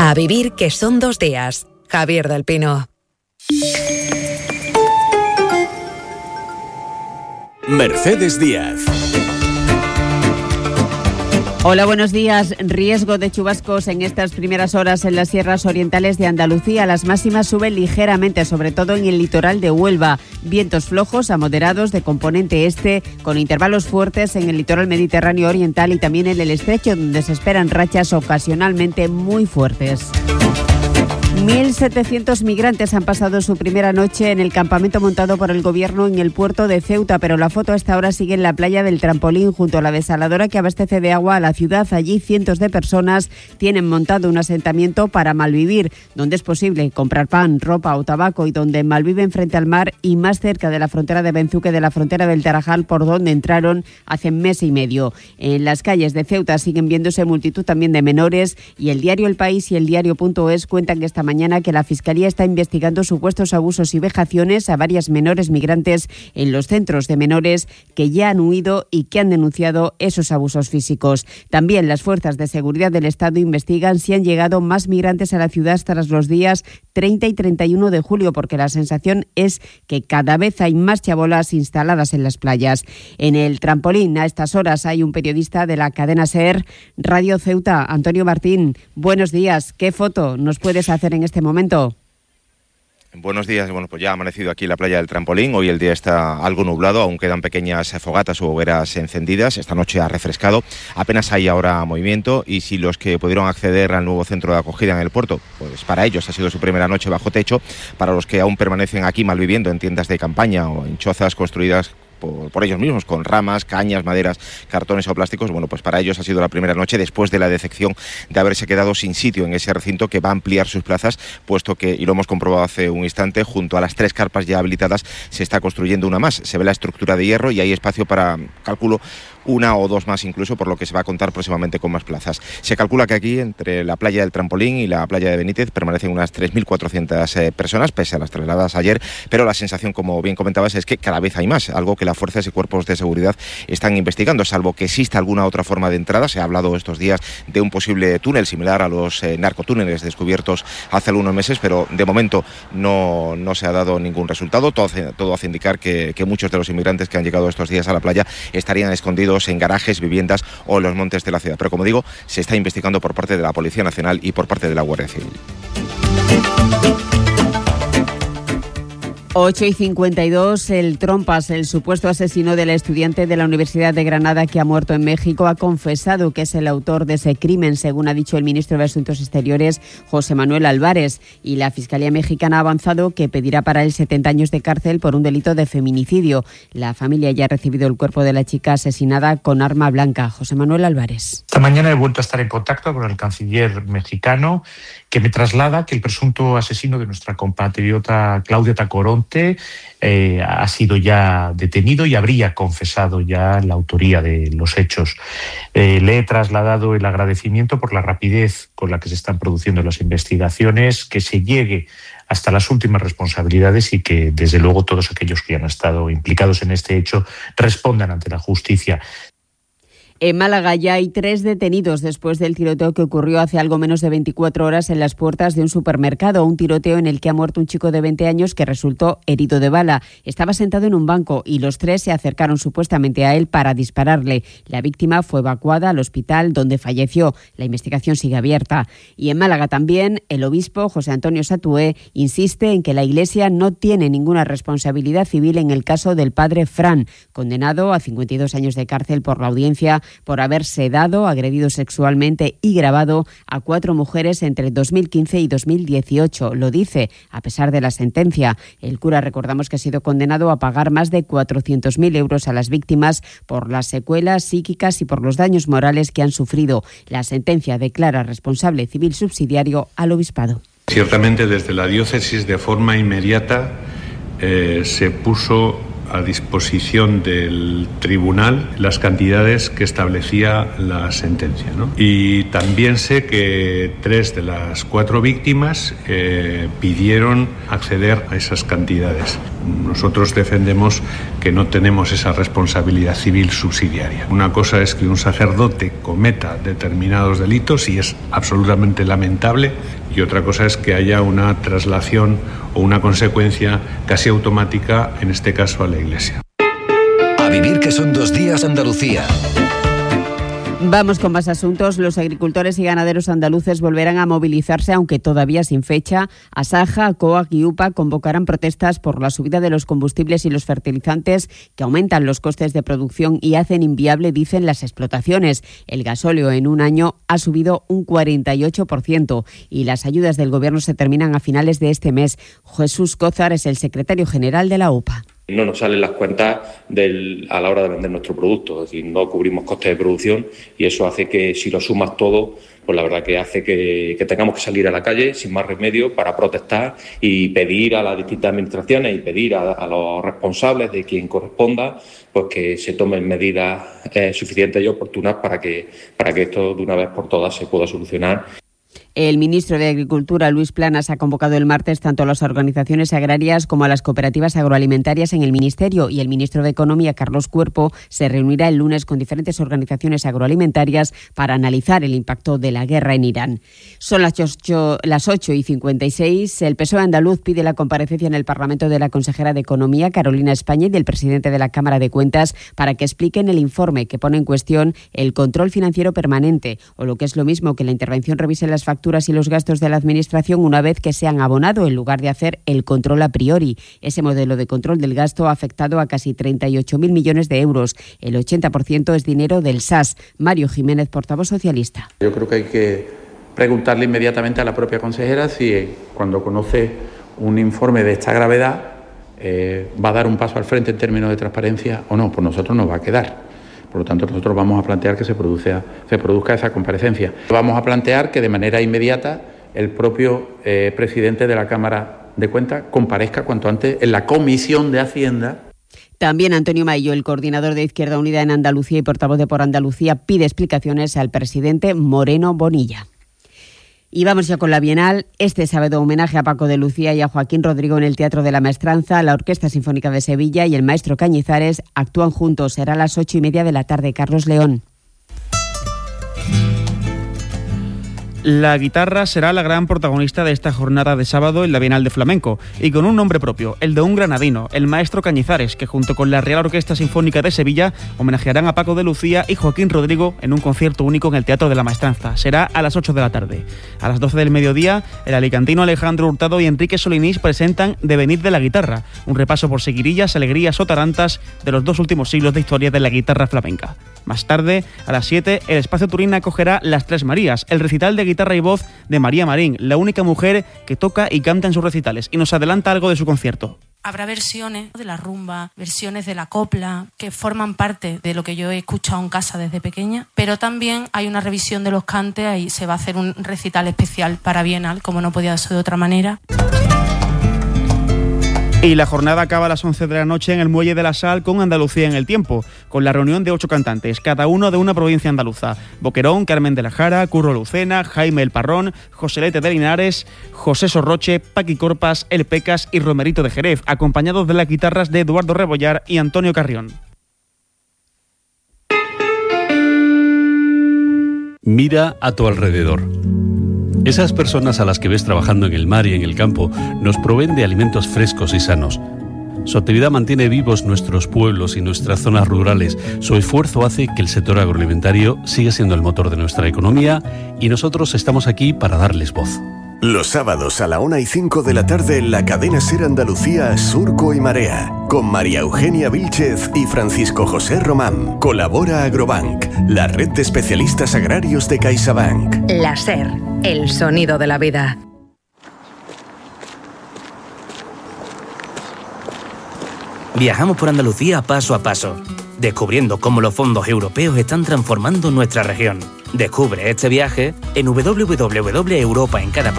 A vivir, que son 2 días. Javier del Pino. Mercedes Díaz. Hola, buenos días. Riesgo de chubascos en estas primeras horas en las sierras orientales de Andalucía. Las máximas suben ligeramente, sobre todo en el litoral de Huelva. Vientos flojos a moderados de componente este, con intervalos fuertes en el litoral mediterráneo oriental y también en el estrecho, donde se esperan rachas ocasionalmente muy fuertes. 1.700 migrantes han pasado su primera noche en el campamento montado por el gobierno en el puerto de Ceuta, pero la foto a esta hora sigue en la playa del Trampolín, junto a la desaladora que abastece de agua a la ciudad. Allí cientos de personas tienen montado un asentamiento para malvivir, donde es posible comprar pan, ropa o tabaco y donde malviven frente al mar y más cerca de la frontera de Benzuque, de la frontera del Tarajal, por donde entraron hace mes y medio. En las calles de Ceuta siguen viéndose multitud también de menores, y el diario El País y el diario.es cuentan que esta mañana que la Fiscalía está investigando supuestos abusos y vejaciones a varias menores migrantes en los centros de menores que ya han huido y que han denunciado esos abusos físicos. También las fuerzas de seguridad del Estado investigan si han llegado más migrantes a la ciudad tras los días 30 y 31 de julio, porque la sensación es que cada vez hay más chabolas instaladas en las playas. En el Trampolín, a estas horas, hay un periodista de la cadena SER Radio Ceuta, Antonio Martín. Buenos días. ¿Qué foto nos puedes hacer en este momento? Buenos días. Bueno, pues ya ha amanecido aquí la playa del Trampolín. Hoy el día está algo nublado, aún quedan pequeñas fogatas o hogueras encendidas. Esta noche ha refrescado, apenas hay ahora movimiento, y si los que pudieron acceder al nuevo centro de acogida en el puerto, pues para ellos ha sido su primera noche bajo techo. Para los que aún permanecen aquí malviviendo en tiendas de campaña o en chozas construidas por ellos mismos, con ramas, cañas, maderas, cartones o plásticos, bueno, pues para ellos ha sido la primera noche después de la decepción de haberse quedado sin sitio en ese recinto, que va a ampliar sus plazas, puesto que, y lo hemos comprobado hace un instante, junto a las 3 carpas ya habilitadas se está construyendo una más. Se ve la estructura de hierro y hay espacio para, calculo, 1 o 2 más incluso, por lo que se va a contar próximamente con más plazas. Se calcula que aquí, entre la playa del Trampolín y la playa de Benítez, permanecen unas 3.400 personas, pese a las trasladadas ayer, pero la sensación, como bien comentabas, es que cada vez hay más, algo que las fuerzas y cuerpos de seguridad están investigando, salvo que exista alguna otra forma de entrada. Se ha hablado estos días de un posible túnel similar a los narcotúneles descubiertos hace algunos meses, pero de momento no se ha dado ningún resultado. Todo hace indicar que muchos de los inmigrantes que han llegado estos días a la playa estarían escondidos en garajes, viviendas o en los montes de la ciudad. Pero como digo, se está investigando por parte de la Policía Nacional y por parte de la Guardia Civil. 8:52, el Trompas, el supuesto asesino de la estudiante de la Universidad de Granada que ha muerto en México, ha confesado que es el autor de ese crimen, según ha dicho el ministro de Asuntos Exteriores, José Manuel Álvarez. Y la Fiscalía mexicana ha avanzado que pedirá para él 70 años de cárcel por un delito de feminicidio. La familia ya ha recibido el cuerpo de la chica asesinada con arma blanca. José Manuel Álvarez. Esta mañana he vuelto a estar en contacto con el canciller mexicano, que me traslada que el presunto asesino de nuestra compatriota Claudia Tacoronte ha sido ya detenido y habría confesado ya la autoría de los hechos. Le he trasladado el agradecimiento por la rapidez con la que se están produciendo las investigaciones, que se llegue hasta las últimas responsabilidades y que, desde luego, todos aquellos que han estado implicados en este hecho respondan ante la justicia. En Málaga ya hay 3 detenidos después del tiroteo que ocurrió hace algo menos de 24 horas en las puertas de un supermercado. Un tiroteo en el que ha muerto un chico de 20 años que resultó herido de bala. Estaba sentado en un banco y los 3 se acercaron supuestamente a él para dispararle. La víctima fue evacuada al hospital, donde falleció. La investigación sigue abierta. Y en Málaga también el obispo José Antonio Satué insiste en que la Iglesia no tiene ninguna responsabilidad civil en el caso del padre Fran, condenado a 52 años de cárcel por la Audiencia por haber sedado, agredido sexualmente y grabado a 4 mujeres entre 2015 y 2018. Lo dice a pesar de la sentencia. El cura, recordamos, que ha sido condenado a pagar más de 400.000 euros a las víctimas por las secuelas psíquicas y por los daños morales que han sufrido. La sentencia declara responsable civil subsidiario al obispado. Ciertamente, desde la diócesis, de forma inmediata, se puso a disposición del tribunal las cantidades que establecía la sentencia, ¿no? Y también sé que 3 de las 4 víctimas pidieron acceder a esas cantidades. Nosotros defendemos que no tenemos esa responsabilidad civil subsidiaria. Una cosa es que un sacerdote cometa determinados delitos y es absolutamente lamentable, y otra cosa es que haya una traslación o una consecuencia casi automática, en este caso a la Iglesia. A vivir que son 2 días Andalucía. Vamos con más asuntos. Los agricultores y ganaderos andaluces volverán a movilizarse, aunque todavía sin fecha. Asaja, COAG y UPA convocarán protestas por la subida de los combustibles y los fertilizantes que aumentan los costes de producción y hacen inviable, dicen, las explotaciones. El gasóleo en un año ha subido un 48% y las ayudas del Gobierno se terminan a finales de este mes. Jesús Cózar es el secretario general de la UPA. No nos salen las cuentas a la hora de vender nuestro producto, es decir, no cubrimos costes de producción y eso hace que, si lo sumas todo, pues la verdad que hace que tengamos que salir a la calle sin más remedio para protestar y pedir a las distintas administraciones y pedir a los responsables de quien corresponda, pues que se tomen medidas suficientes y oportunas para que esto de una vez por todas se pueda solucionar. El ministro de Agricultura, Luis Planas, ha convocado el martes tanto a las organizaciones agrarias como a las cooperativas agroalimentarias en el Ministerio, y el ministro de Economía, Carlos Cuerpo, se reunirá el lunes con diferentes organizaciones agroalimentarias para analizar el impacto de la guerra en Irán. Son las 8:56. El PSOE andaluz pide la comparecencia en el Parlamento de la consejera de Economía, Carolina España, y del presidente de la Cámara de Cuentas para que expliquen el informe que pone en cuestión el control financiero permanente, o lo que es lo mismo, que la intervención revise las facturas y los gastos de la Administración una vez que se han abonado, en lugar de hacer el control a priori. Ese modelo de control del gasto ha afectado a casi 38.000 millones de euros. El 80% es dinero del SAS. Mario Jiménez, portavoz socialista. Yo creo que hay que preguntarle inmediatamente a la propia consejera si, cuando conoce un informe de esta gravedad, va a dar un paso al frente en términos de transparencia o no. Por nosotros nos va a quedar. Por lo tanto, nosotros vamos a plantear que se produzca esa comparecencia. Vamos a plantear que de manera inmediata el propio presidente de la Cámara de Cuentas comparezca cuanto antes en la Comisión de Hacienda. También Antonio Maillo, el coordinador de Izquierda Unida en Andalucía y portavoz de Por Andalucía, pide explicaciones al presidente Moreno Bonilla. Y vamos ya con la Bienal. Este sábado, homenaje a Paco de Lucía y a Joaquín Rodrigo en el Teatro de la Maestranza. La Orquesta Sinfónica de Sevilla y el maestro Cañizares actúan juntos. Será a las 8:30 de la tarde. Carlos León. La guitarra será la gran protagonista de esta jornada de sábado en la Bienal de Flamenco, y con un nombre propio, el de un granadino, el maestro Cañizares, que junto con la Real Orquesta Sinfónica de Sevilla homenajearán a Paco de Lucía y Joaquín Rodrigo en un concierto único en el Teatro de la Maestranza. Será a las 8 de la tarde. A las 12 del mediodía, el alicantino Alejandro Hurtado y Enrique Solinís presentan Devenir de la guitarra, un repaso por seguirillas, alegrías o tarantas de los 2 últimos siglos de historia de la guitarra flamenca. Más tarde, a las 7, el Espacio Turín acogerá Las Tres Marías, el recital de guitarra y voz de María Marín, la única mujer que toca y canta en sus recitales, y nos adelanta algo de su concierto. Habrá versiones de la rumba, versiones de la copla, que forman parte de lo que yo he escuchado en casa desde pequeña, pero también hay una revisión de los cantes y se va a hacer un recital especial para Bienal, como no podía ser de otra manera. Y la jornada acaba a las 11 de la noche en el Muelle de la Sal con Andalucía en el tiempo, con la reunión de 8 cantantes, cada uno de una provincia andaluza: Boquerón, Carmen de la Jara, Curro Lucena, Jaime El Parrón, Joselete de Linares, José Sorroche, Paqui Corpas, El Pecas y Romerito de Jerez, acompañados de las guitarras de Eduardo Rebollar y Antonio Carrión. Mira a tu alrededor. Esas personas a las que ves trabajando en el mar y en el campo nos proveen de alimentos frescos y sanos. Su actividad mantiene vivos nuestros pueblos y nuestras zonas rurales. Su esfuerzo hace que el sector agroalimentario siga siendo el motor de nuestra economía, y nosotros estamos aquí para darles voz. Los sábados a la 1:05 de la tarde en la cadena SER Andalucía, Surco y Marea, con María Eugenia Vílchez y Francisco José Román. Colabora Agrobank, la red de especialistas agrarios de CaixaBank. La SER, el sonido de la vida. Viajamos por Andalucía paso a paso, descubriendo cómo los fondos europeos están transformando nuestra región. Descubre este viaje en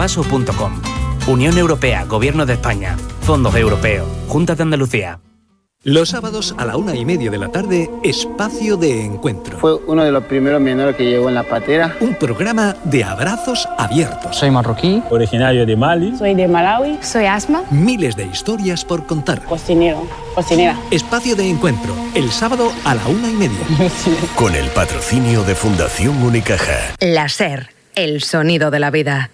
www.europaencadapaso.com. Unión Europea, Gobierno de España, Fondos Europeos, Junta de Andalucía. Los sábados a la 1:30 de la tarde, Espacio de Encuentro. Fue uno de los primeros menores que llegó en la patera. Un programa de abrazos abiertos. Soy marroquí, originario de Mali. Soy de Malawi, soy Asma. Miles de historias por contar. Cocinera. Espacio de Encuentro, el sábado a la 1:30. Con el patrocinio de Fundación Unicaja. La SER, el sonido de la vida.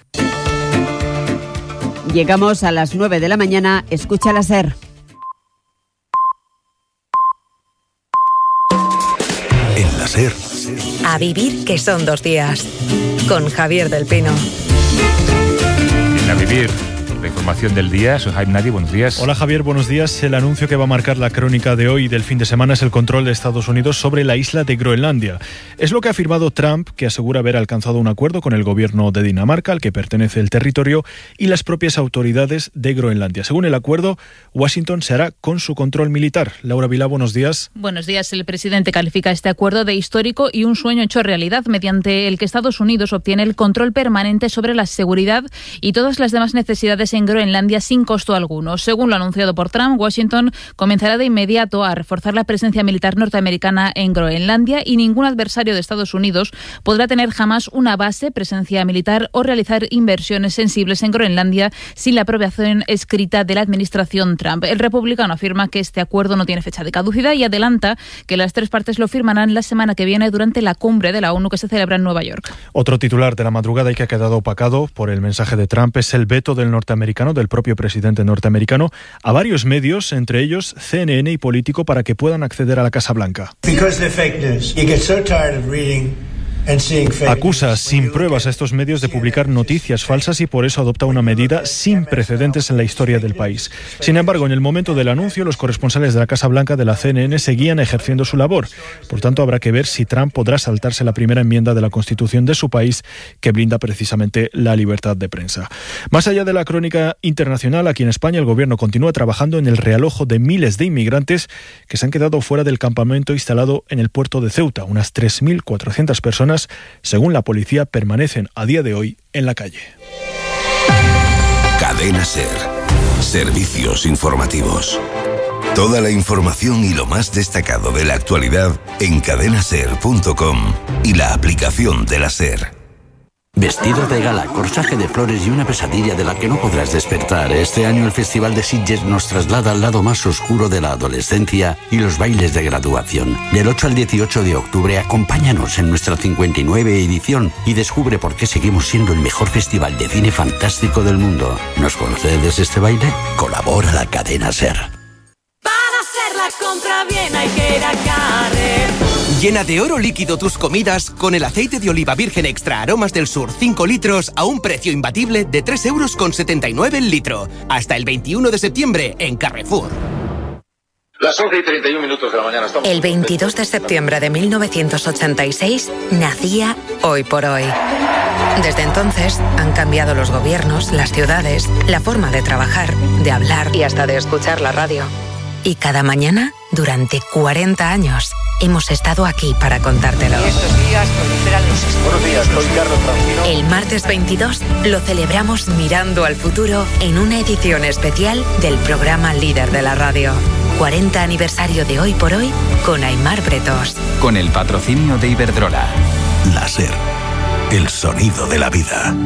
Llegamos a las 9 de la mañana, escucha la SER. En la SER. A vivir, que son 2 días. Con Javier del Pino. En A Vivir, la información del día. Soy Jaime Nadi, buenos días. Hola Javier, buenos días. El anuncio que va a marcar la crónica de hoy y del fin de semana es el control de Estados Unidos sobre la isla de Groenlandia. Es lo que ha afirmado Trump, que asegura haber alcanzado un acuerdo con el gobierno de Dinamarca, al que pertenece el territorio, y las propias autoridades de Groenlandia. Según el acuerdo, Washington se hará con su control militar. Laura Vilá, buenos días. Buenos días. El presidente califica este acuerdo de histórico y un sueño hecho realidad, mediante el que Estados Unidos obtiene el control permanente sobre la seguridad y todas las demás necesidades en Groenlandia sin costo alguno. Según lo anunciado por Trump, Washington comenzará de inmediato a reforzar la presencia militar norteamericana en Groenlandia y ningún adversario de Estados Unidos podrá tener jamás una base, presencia militar o realizar inversiones sensibles en Groenlandia sin la aprobación escrita de la administración Trump. El republicano afirma que este acuerdo no tiene fecha de caducidad y adelanta que las 3 partes lo firmarán la semana que viene durante la cumbre de la ONU que se celebra en Nueva York. Otro titular de la madrugada y que ha quedado opacado por el mensaje de Trump es el veto del del propio presidente norteamericano, a varios medios, entre ellos CNN y Político, para que puedan acceder a la Casa Blanca. Acusa sin pruebas a estos medios de publicar noticias falsas y por eso adopta una medida sin precedentes en la historia del país. Sin embargo, en el momento del anuncio, los corresponsales de la Casa Blanca de la CNN seguían ejerciendo su labor. Por tanto, habrá que ver si Trump podrá saltarse la primera enmienda de la Constitución de su país, que blinda precisamente la libertad de prensa. Más allá de la crónica internacional, aquí en España el gobierno continúa trabajando en el realojo de miles de inmigrantes que se han quedado fuera del campamento instalado en el puerto de Ceuta. Unas 3.400 personas, según la policía, permanecen a día de hoy en la calle. Cadena SER. Servicios informativos. Toda la información y lo más destacado de la actualidad en cadenaser.com y la aplicación de la SER. Vestido de gala, corsaje de flores y una pesadilla de la que no podrás despertar. Este año el Festival de Sitges nos traslada al lado más oscuro de la adolescencia y los bailes de graduación. Del 8 al 18 de octubre, acompáñanos en nuestra 59 edición y descubre por qué seguimos siendo el mejor festival de cine fantástico del mundo. ¿Nos concedes este baile? Colabora la cadena SER. Para hacer la compra bien hay que ir a Carrefour. Llena de oro líquido tus comidas con el aceite de oliva virgen extra aromas del sur 5 litros a un precio imbatible de 3,79 € el litro. Hasta el 21 de septiembre en Carrefour. Las 11:31 de la mañana. El 22 de septiembre de 1986 nacía Hoy por Hoy. Desde entonces han cambiado los gobiernos, las ciudades, la forma de trabajar, de hablar y hasta de escuchar la radio. Y cada mañana, durante 40 años, hemos estado aquí para contártelo. Estos días proliferan los... Buenos días, soy Carlos Francino. El martes 22 lo celebramos mirando al futuro en una edición especial del programa líder de la radio. 40 aniversario de Hoy por Hoy con Aimar Bretos. Con el patrocinio de Iberdrola. La SER, el sonido de la vida.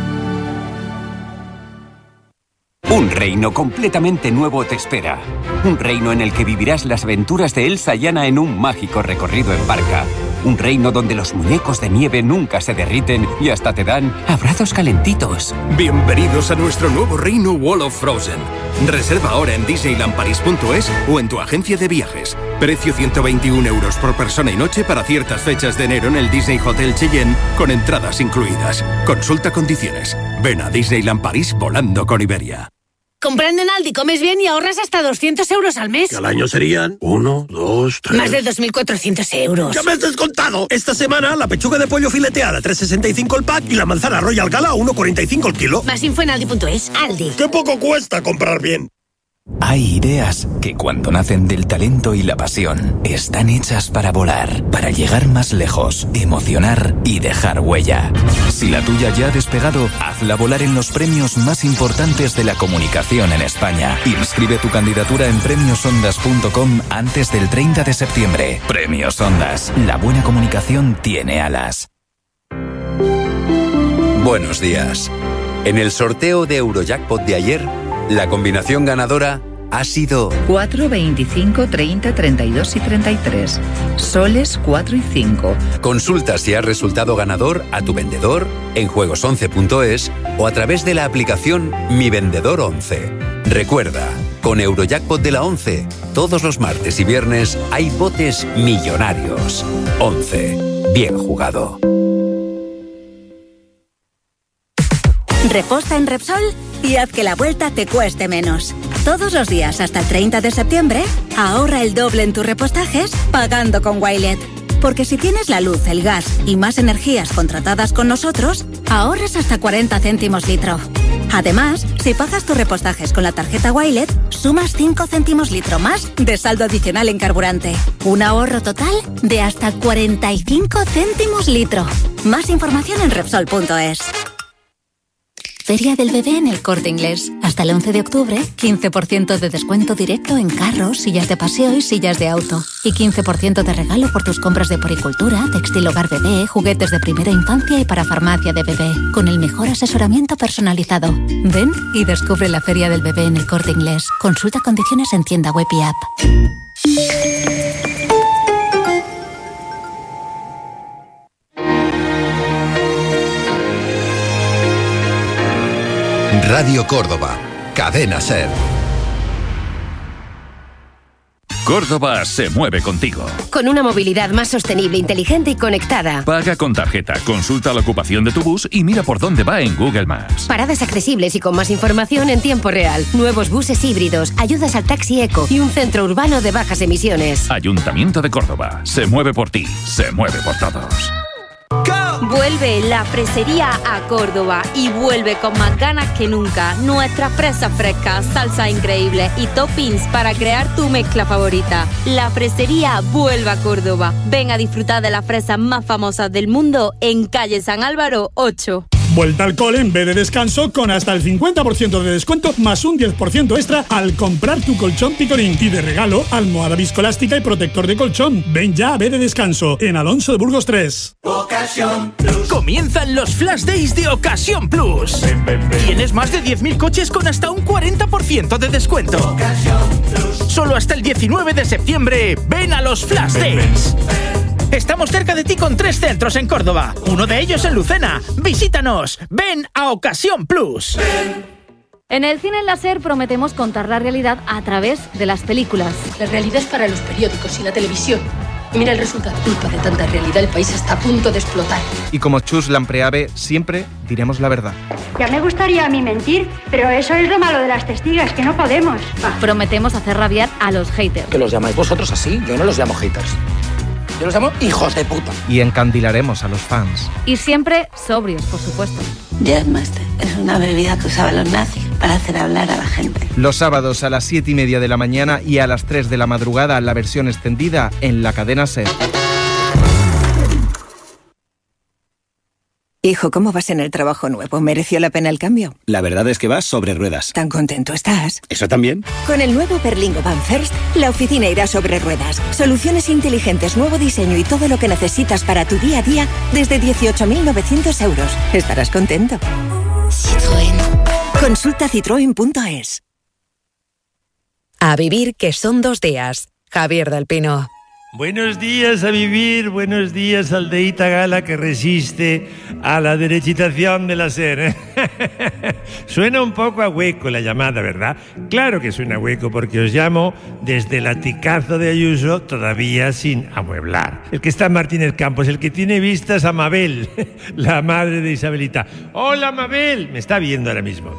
Un reino completamente nuevo te espera. Un reino en el que vivirás las aventuras de Elsa y Anna en un mágico recorrido en barca. Un reino donde los muñecos de nieve nunca se derriten y hasta te dan abrazos calentitos. Bienvenidos a nuestro nuevo reino Wall of Frozen. Reserva ahora en disneylandparis.es o en tu agencia de viajes. Precio 121 € por persona y noche para ciertas fechas de enero en el Disney Hotel Cheyenne con entradas incluidas. Consulta condiciones. Ven a Disneyland París volando con Iberia. Comprando en Aldi comes bien y ahorras hasta 200 € al mes. Que al año serían 1, 2, 3... Más de 2.400 €. ¡Ya me has descontado! Esta semana la pechuga de pollo fileteada 3,65 el pack y la manzana Royal Gala 1,45 el kilo. Más info en Aldi.es. Aldi. ¡Qué poco cuesta comprar bien! Hay ideas que cuando nacen del talento y la pasión están hechas para volar, para llegar más lejos, emocionar y dejar huella. Si la tuya ya ha despegado, hazla volar en los premios más importantes de la comunicación en España. Inscribe tu candidatura en premiosondas.com antes del 30 de septiembre. Premios Ondas. La buena comunicación tiene alas. Buenos días. En el sorteo de Eurojackpot de ayer, la combinación ganadora ha sido 4, 25, 30, 32 y 33. Soles 4 y 5. Consulta si has resultado ganador a tu vendedor en juegos11.es o a través de la aplicación Mi Vendedor 11. Recuerda, con Eurojackpot de la 11, todos los martes y viernes hay botes millonarios. 11. Bien jugado. Reposta en Repsol y haz que la vuelta te cueste menos. Todos los días hasta el 30 de septiembre, ahorra el doble en tus repostajes pagando con Wilet. Porque si tienes la luz, el gas y más energías contratadas con nosotros, ahorras hasta 40 céntimos litro. Además, si pagas tus repostajes con la tarjeta Wilet, sumas 5 céntimos litro más de saldo adicional en carburante. Un ahorro total de hasta 45 céntimos litro. Más información en Repsol.es. Feria del Bebé en El Corte Inglés. Hasta el 11 de octubre, 15% de descuento directo en carros, sillas de paseo y sillas de auto. Y 15% de regalo por tus compras de poricultura, textil hogar bebé, juguetes de primera infancia y para farmacia de bebé. Con el mejor asesoramiento personalizado. Ven y descubre la Feria del Bebé en El Corte Inglés. Consulta condiciones en tienda web y app. Radio Córdoba, Cadena SER. Córdoba se mueve contigo. Con una movilidad más sostenible, inteligente y conectada. Paga con tarjeta, consulta la ocupación de tu bus y mira por dónde va en Google Maps. Paradas accesibles y con más información en tiempo real. Nuevos buses híbridos, ayudas al taxi eco y un centro urbano de bajas emisiones. Ayuntamiento de Córdoba. Se mueve por ti, se mueve por todos. Vuelve la fresería a Córdoba y vuelve con más ganas que nunca. Nuestra fresa fresca, salsa increíble y toppings para crear tu mezcla favorita. La fresería vuelve a Córdoba. Ven a disfrutar de las fresas más famosas del mundo en calle San Álvaro 8. Vuelta al cole en vez de descanso con hasta el 50% de descuento más un 10% extra al comprar tu colchón Picorín. Y de regalo, almohada viscoelástica y protector de colchón. Ven ya a B de Descanso, en Alonso de Burgos 3. Ocasión Plus. Comienzan los Flash Days de Ocasión Plus. Tienes más de 10.000 coches con hasta un 40% de descuento. Ocasión Plus. Solo hasta el 19 de septiembre, ven a los Flash Days. Estamos cerca de ti con 3 centros en Córdoba, uno de ellos en Lucena. Visítanos, ven a Ocasión Plus. En el Cine Láser prometemos contar la realidad a través de las películas. La realidad es para los periódicos y la televisión. Y mira el resultado. Culpa de tanta realidad, el país está a punto de explotar. Y como Chus Lampreave, siempre diremos la verdad. Ya me gustaría a mí mentir, pero eso es lo malo de las testigas, que no podemos. Prometemos hacer rabiar a los haters. ¿Que los llamáis vosotros así? Yo no los llamo haters. Yo los llamo hijos de puta. Y encandilaremos a los fans. Y siempre sobrios, por supuesto. Jazzmaster es una bebida que usaban los nazis para hacer hablar a la gente. Los sábados a las 7:30 de la mañana y a las 3 de la madrugada la versión extendida en la cadena SER. Hijo, ¿cómo vas en el trabajo nuevo? ¿Mereció la pena el cambio? La verdad es que vas sobre ruedas. ¿Tan contento estás? ¿Eso también? Con el nuevo Berlingo Van First, la oficina irá sobre ruedas. Soluciones inteligentes, nuevo diseño y todo lo que necesitas para tu día a día desde 18.900 euros. Estarás contento. Citroën. Consulta citroen.es. A vivir, que son 2 días. Javier del Pino. Buenos días a vivir, buenos días aldeíta gala que resiste a la derechitación de la SER. Suena un poco a hueco la llamada, ¿verdad? Claro que suena a hueco porque os llamo desde el aticazo de Ayuso todavía sin amueblar. El que está en Martínez Campos, el que tiene vistas a Mabel, la madre de Isabelita. ¡Hola Mabel! Me está viendo ahora mismo.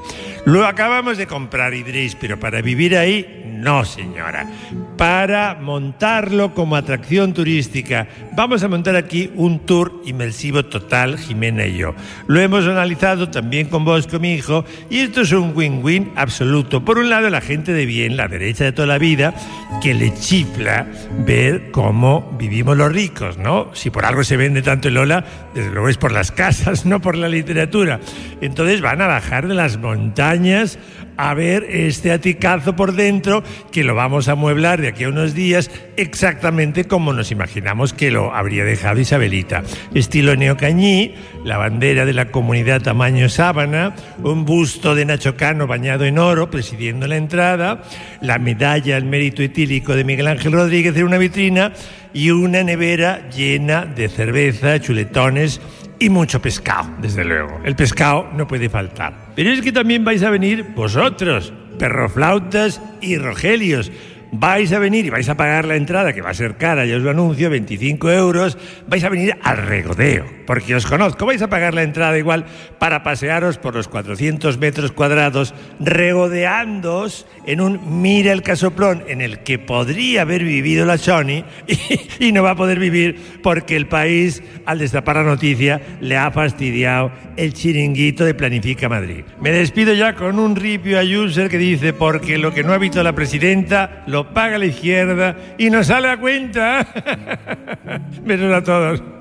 Lo acabamos de comprar y diréis, pero para vivir ahí, no señora. Para montarlo como atracción turística, vamos a montar aquí un tour inmersivo total, Jimena y yo. Lo hemos analizado también con vos, con mi hijo, y esto es un win-win absoluto. Por un lado, la gente de bien, la derecha de toda la vida, que le chifla ver cómo vivimos los ricos, ¿no? Si por algo se vende tanto el Lola, desde luego es por las casas, no por la literatura. Entonces van a bajar de las montañas a ver este aticazo por dentro, que lo vamos a amueblar de aquí a unos días exactamente como nos imaginamos que lo habría dejado Isabelita. Estilo neocañí, la bandera de la comunidad tamaño sábana, un busto de Nacho Cano bañado en oro presidiendo la entrada, la medalla al mérito etílico de Miguel Ángel Rodríguez en una vitrina y una nevera llena de cerveza, chuletones y mucho pescado, desde luego. El pescado no puede faltar. Pero es que también vais a venir vosotros, perroflautas y rogelios. Vais a venir y vais a pagar la entrada, que va a ser cara, ya os lo anuncio, 25 euros. Vais a venir al regodeo, porque os conozco. Vais a pagar la entrada igual para pasearos por los 400 metros cuadrados, regodeándoos en un mira el casoplón en el que podría haber vivido la Sony y no va a poder vivir porque el país, al destapar la noticia, le ha fastidiado el chiringuito de Planifica Madrid. Me despido ya con un ripio a user que dice: porque lo que no ha visto la presidenta lo paga la izquierda y nos sale a cuenta. Besos a todos.